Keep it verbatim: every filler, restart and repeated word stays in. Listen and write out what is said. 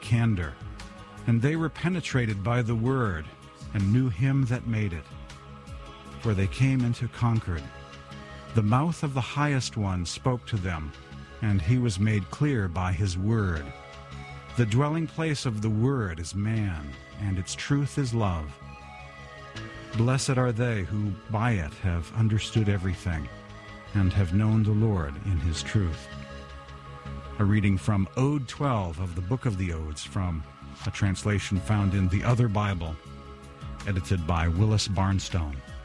candor. And they were penetrated by the word, and knew him that made it. For they came into Concord. The mouth of the Highest One spoke to them, and he was made clear by his word. The dwelling place of the word is man, and its truth is love. Blessed are they who by it have understood everything, and have known the Lord in his truth. A reading from Ode twelve of the Book of the Odes, from a translation found in the Other Bible, edited by Willis Barnstone.